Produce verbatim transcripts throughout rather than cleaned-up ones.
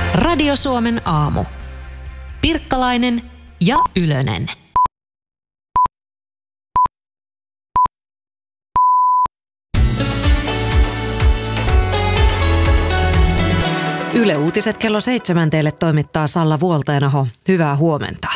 Radio Suomen aamu. Pirkkalainen ja Ylönen. Yle Uutiset kello seitsemän teille toimittaa Salla Vuolteenaho. Hyvää huomenta.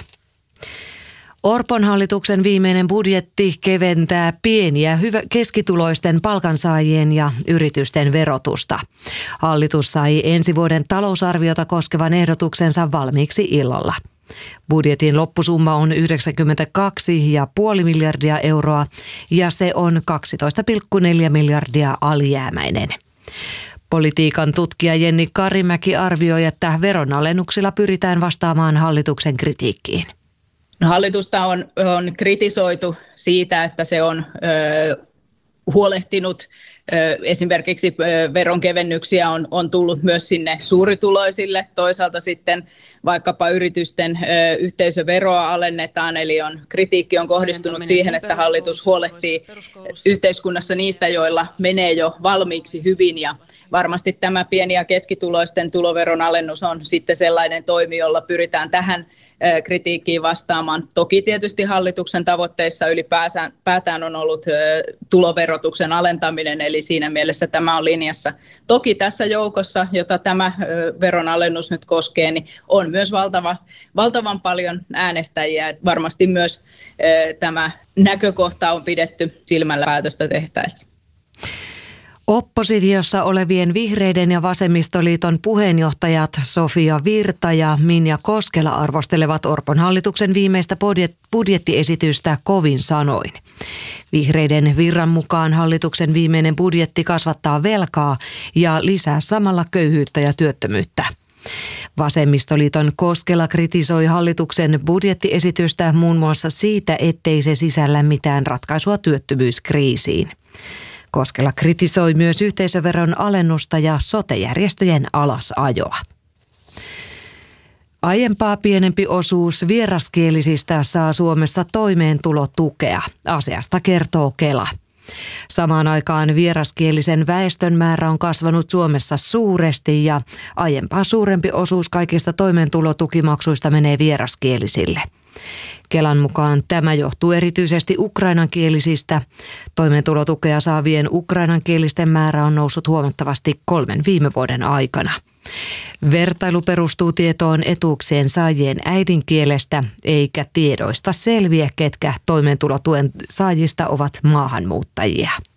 Orpon hallituksen viimeinen budjetti keventää pieniä hyvä, keskituloisten palkansaajien ja yritysten verotusta. Hallitus sai ensi vuoden talousarviota koskevan ehdotuksensa valmiiksi illalla. Budjetin loppusumma on yhdeksänkymmentäkaksi pilkku viisi miljardia euroa ja se on kaksitoista pilkku neljä miljardia alijäämäinen. Politiikan tutkija Jenni Karimäki arvioi, että veronalennuksilla pyritään vastaamaan hallituksen kritiikkiin. No, hallitusta on, on kritisoitu siitä, että se on ö, huolehtinut. Ö, esimerkiksi ö, veronkevennyksiä on, on tullut myös sinne suurituloisille. Toisaalta sitten vaikkapa yritysten ö, yhteisöveroa alennetaan, eli on, kritiikki on kohdistunut siihen, että hallitus huolehtii yhteiskunnassa niistä, joilla menee jo valmiiksi hyvin. Ja varmasti tämä pieni- ja keskituloisten tuloveron alennus on sitten sellainen toimi, jolla pyritään tähän kritiikkiin vastaamaan. Toki tietysti hallituksen tavoitteissa ylipäätään on ollut tuloverotuksen alentaminen, eli siinä mielessä tämä on linjassa. Toki tässä joukossa, jota tämä veronalennus nyt koskee, niin on myös valtava, valtavan paljon äänestäjiä. Varmasti myös tämä näkökohta on pidetty silmällä päätöstä tehtäessä. Oppositiossa olevien Vihreiden ja Vasemmistoliiton puheenjohtajat Sofia Virta ja Minja Koskela arvostelevat Orpon hallituksen viimeistä budjettiesitystä kovin sanoin. Vihreiden Virran mukaan hallituksen viimeinen budjetti kasvattaa velkaa ja lisää samalla köyhyyttä ja työttömyyttä. Vasemmistoliiton Koskela kritisoi hallituksen budjettiesitystä muun muassa siitä, ettei se sisällä mitään ratkaisua työttömyyskriisiin. Koskela kritisoi myös yhteisöveron alennusta ja sote-järjestöjen alasajoa. Aiempaa pienempi osuus vieraskielisistä saa Suomessa toimeentulotukea. Asiasta kertoo Kela. Samaan aikaan vieraskielisen väestön määrä on kasvanut Suomessa suuresti ja aiempaa suurempi osuus kaikista toimeentulotukimaksuista menee vieraskielisille. Kelan mukaan tämä johtuu erityisesti ukrainankielisistä. Toimeentulotukea saavien ukrainankielisten määrä on noussut huomattavasti kolmen viime vuoden aikana. Vertailu perustuu tietoon etuuksien saajien äidinkielestä, eikä tiedoista selviä, ketkä toimeentulotuen saajista ovat maahanmuuttajia.